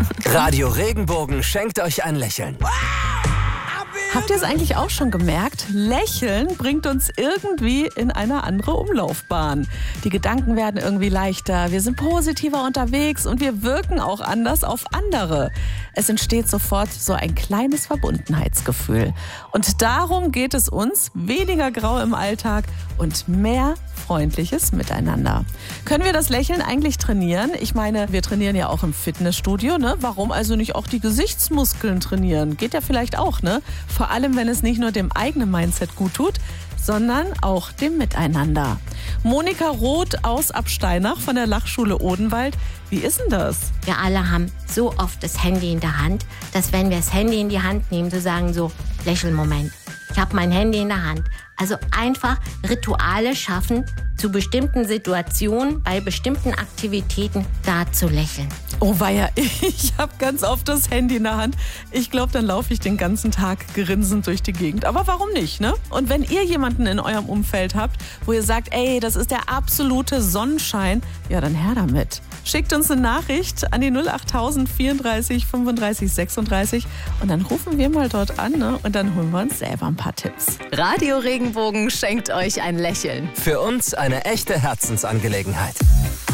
Radio Regenbogen schenkt euch ein Lächeln. Habt ihr es eigentlich auch schon gemerkt? Lächeln bringt uns irgendwie in eine andere Umlaufbahn. Die Gedanken werden irgendwie leichter, wir sind positiver unterwegs und wir wirken auch anders auf andere. Es entsteht sofort so ein kleines Verbundenheitsgefühl. Und darum geht es uns, weniger Grau im Alltag und mehr freundliches Miteinander. Können wir das Lächeln eigentlich trainieren? Ich meine, wir trainieren ja auch im Fitnessstudio, ne? Warum also nicht auch die Gesichtsmuskeln trainieren? Geht ja vielleicht auch, ne? Vor allem, wenn es nicht nur dem eigenen Mindset gut tut, sondern auch dem Miteinander. Monika Roth aus Absteinach von der Lachschule Odenwald. Wie ist denn das? Wir alle haben so oft das Handy in der Hand, dass wenn wir das Handy in die Hand nehmen, so sagen so, Lächelmoment. Ich habe mein Handy in der Hand. Also einfach Rituale schaffen, zu bestimmten Situationen, bei bestimmten Aktivitäten da zu lächeln. Oh weia, ich habe ganz oft das Handy in der Hand. Ich glaube, dann laufe ich den ganzen Tag grinsend durch die Gegend. Aber warum nicht, ne? Und wenn ihr jemanden in eurem Umfeld habt, wo ihr sagt, ey, das ist der absolute Sonnenschein, ja, dann her damit. Schickt uns eine Nachricht an die 08000 34 35 36 und dann rufen wir mal dort an, ne? Und dann holen wir uns selber ein paar Tipps. Radio Regenbogen schenkt euch ein Lächeln. Für uns eine echte Herzensangelegenheit.